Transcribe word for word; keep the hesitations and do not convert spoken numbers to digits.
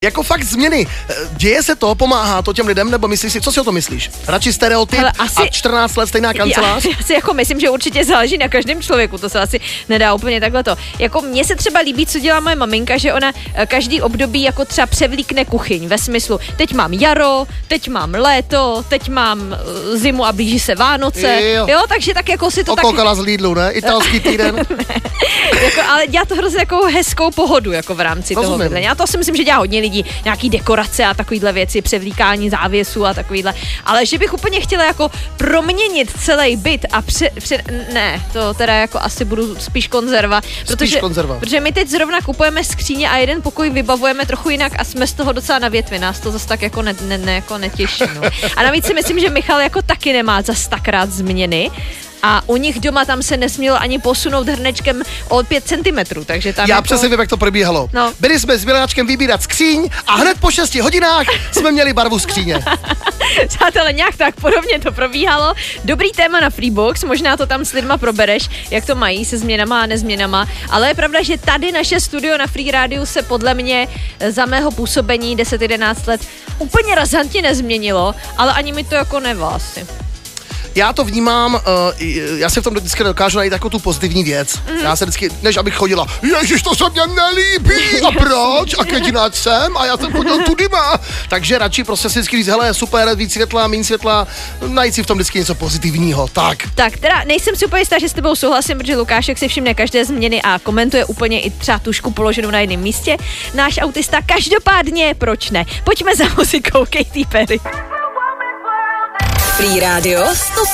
Jako fakt změny. Děje se to, pomáhá to těm lidem, nebo myslíš si, co si o to myslíš? Radši stereotyp Hele, asi, a čtrnáct let stejná kancelář? Já, já si jako myslím, že určitě záleží na každém člověku, to se asi nedá úplně takhle to. Jako mně se třeba líbí, co dělá moje maminka, že ona každý období jako třeba převlíkne kuchyň ve smyslu, teď mám jaro, teď mám léto, teď mám zimu a blíží se Vánoce, jo, jo takže tak jako si to tak... Okoukala z Lidlu, ne? Italský týden. jako, ale dělá to hrozně jako hezkou pohodu jako v rámci Rozumím. toho bydlení. Já to si myslím, že dělá hodně lidí, nějaký dekorace a takovýhle věci, převlíkání závěsů a takovýhle. Ale že bych úplně chtěla jako proměnit celý byt a pře, pře ne, to teda jako asi budu spíš konzerva, protože, spíš konzerva. protože my teď zrovna kupujeme skříně a jeden pokoj vybavujeme trochu jinak a jsme z toho docela na větvi, nás to zase tak jako, ne, ne, ne, jako netěší. No. A navíc si myslím, že Michal jako taky nemá zas tak rád změny. A u nich doma tam se nesmělo ani posunout hrnečkem o pět centimetrů, takže tam Já jako... přesně vím, jak to probíhalo. No. Byli jsme s Miláčkem vybírat skříň a hned po šesti hodinách jsme měli barvu skříně. Přátelé, nějak tak podobně to probíhalo. Dobrý téma na Freebox, možná to tam s lidma probereš, jak to mají se změnama a nezměnama, ale je pravda, že tady naše studio na Free Rádiu se podle mě za mého působení deset jedenáct let úplně razantně nezměnilo, ale ani mi to jako nevásí. Já to vnímám, uh, já si v tom vždycky dokážu najít jako tu pozitivní věc. Mm. Já se vždycky, než abych chodila, ježiš, to se mně nelíbí, a proč? A květináč jsem, a já jsem chodil tudyma. Takže radši prostě si vždycky říct, hele, super, víc světla, méně světla, najít si v tom vždycky něco pozitivního, tak. Tak, teda nejsem si úplně jistá, že s tebou souhlasím, protože Lukášek si všimne každé změny a komentuje úplně i třeba tušku položenou na jiném místě. Náš autista každopádně, proč ne? Pojďme za muzikou Katy Perry. Free Radio sto